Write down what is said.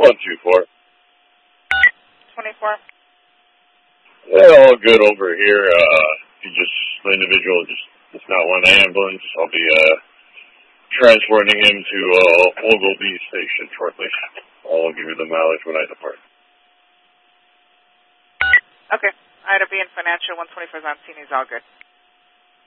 124. 24. Yeah, all good over here. The individual just not want an ambulance. I'll be transporting him to Oglebay Station shortly. I'll give you the mileage when I depart. Okay. Ida B and Financial 124 is on scene. He's all good.